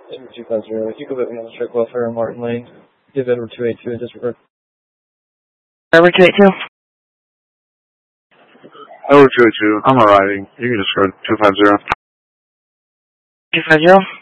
Edward 250, you can put me on the strike welfare in Martin Lane. Give Edward 282 a disregard. Edward 282. Edward 282, I'm arriving. You can disregard 250. 250.